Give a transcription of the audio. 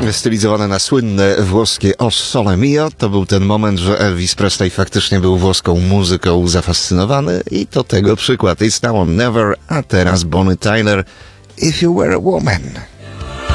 stylizowane na słynne włoskie O Sole Mio. To był ten moment, że Elvis Presley faktycznie był włoską muzyką zafascynowany i to tego przykład. It's Now or Never, a teraz Bonnie Tyler, If You Were a Woman.